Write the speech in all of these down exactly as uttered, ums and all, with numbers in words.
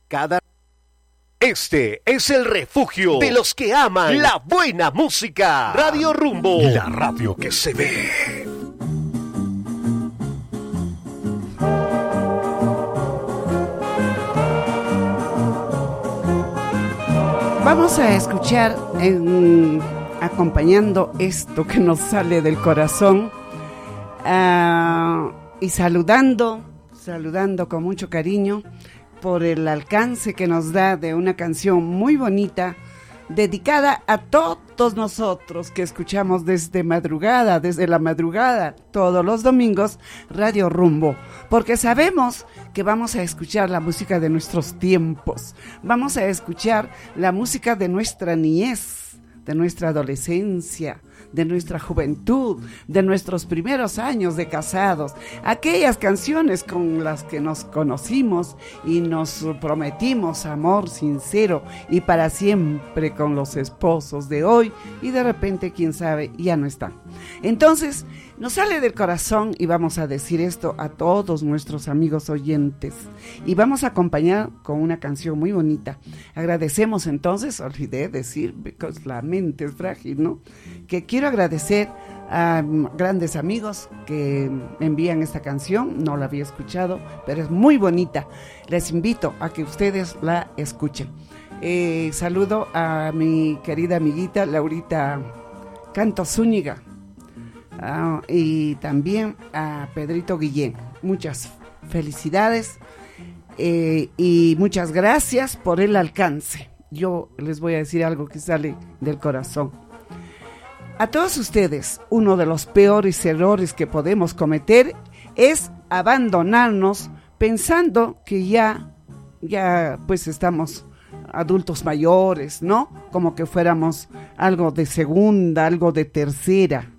Cada Este es el refugio de los que aman la buena música. Radio Rumbo, la radio que se ve. Vamos a escuchar, en, acompañando esto que nos sale del corazón, uh, y saludando, saludando con mucho cariño por el alcance que nos da de una canción muy bonita, dedicada a todos nosotros que escuchamos desde madrugada, desde la madrugada, todos los domingos, Radio Rumbo, porque sabemos que vamos a escuchar la música de nuestros tiempos, vamos a escuchar la música de nuestra niñez, de nuestra adolescencia, de nuestra juventud, de nuestros primeros años de casados, aquellas canciones con las que nos conocimos y nos prometimos amor sincero y para siempre con los esposos de hoy, y de repente, quién sabe, ya no están. Entonces, nos sale del corazón y vamos a decir esto a todos nuestros amigos oyentes, y vamos a acompañar con una canción muy bonita. Agradecemos entonces, olvidé decir, because la mente es frágil, ¿no? Que quiero agradecer a grandes amigos que me envían esta canción, no la había escuchado, pero es muy bonita. Les invito a que ustedes la escuchen. Eh, saludo a mi querida amiguita Laurita Canto Zúñiga, uh, y también a Pedrito Guillén. Muchas felicidades eh, y muchas gracias por el alcance. Yo les voy a decir algo que sale del corazón. A todos ustedes, uno de los peores errores que podemos cometer es abandonarnos pensando que ya, ya pues estamos adultos mayores, ¿no? Como que fuéramos algo de segunda, algo de tercera.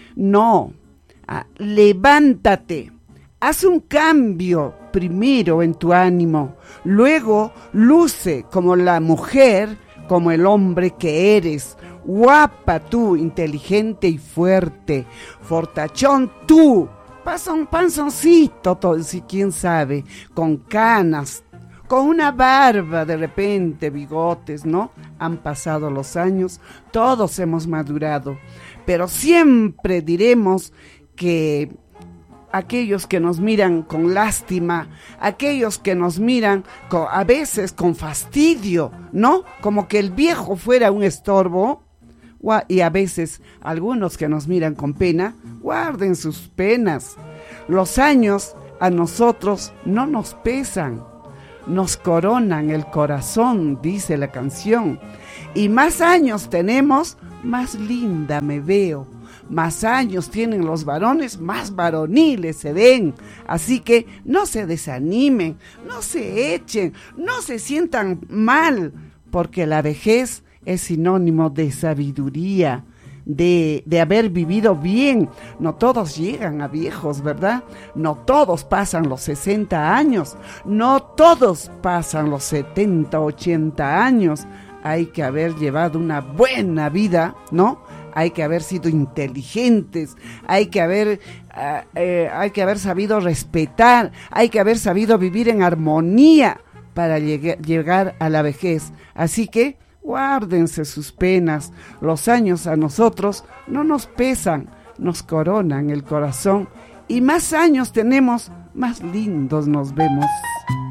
No, ah, levántate, haz un cambio primero en tu ánimo, luego luce como la mujer, como el hombre que eres. Guapa tú, inteligente y fuerte, fortachón tú, panzon, panzoncito, todo, si quién sabe, con canas, con una barba de repente, bigotes, ¿no? Han pasado los años, todos hemos madurado, pero siempre diremos que aquellos que nos miran con lástima, aquellos que nos miran con, a veces con fastidio, ¿no? Como que el viejo fuera un estorbo. Y a veces algunos que nos miran con pena, guarden sus penas. Los años a nosotros no nos pesan, nos coronan el corazón, dice la canción. Y más años tenemos, más linda me veo. Más años tienen los varones, más varoniles se ven. Así que no se desanimen, no se echen, no se sientan mal, porque la vejez es sinónimo de sabiduría, de, de haber vivido bien. No todos llegan a viejos, ¿verdad? No todos pasan los sesenta años, no todos pasan los setenta, ochenta años. Hay que haber llevado una buena vida, ¿no? Hay que haber sido inteligentes, hay que haber, uh, eh, hay que haber sabido respetar, hay que haber sabido vivir en armonía para lleg- llegar a la vejez. Así que guárdense sus penas, los años a nosotros no nos pesan, nos coronan el corazón, y más años tenemos, más lindos nos vemos.